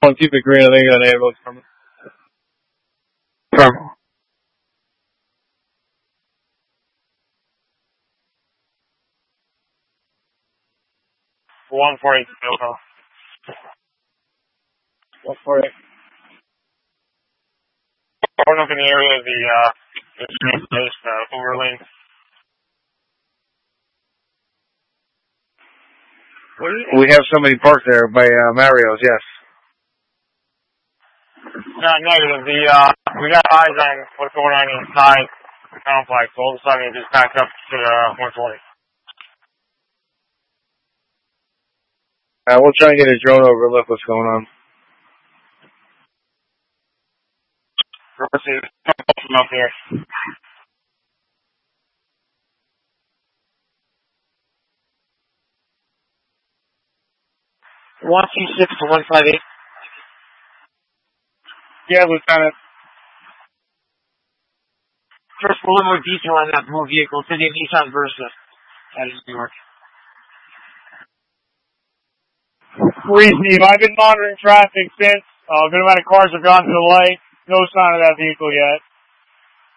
On keep it green, I think an ambulance coming. From 140. 140. Going up in the area of the overlane. We have somebody parked there by Mario's, yes. Not negative. We got eyes on what's going on inside the complex. All of a sudden, it just backed up to 120. We'll try and get a drone over and look what's going on. Let's see. From up here. 126 to 158. Yeah, Lieutenant. First, a little more detail on that whole vehicle. It's a Nissan Versa out of New York. Please, Steve. I've been monitoring traffic since. A good amount of cars have gone to the light. No sign of that vehicle yet.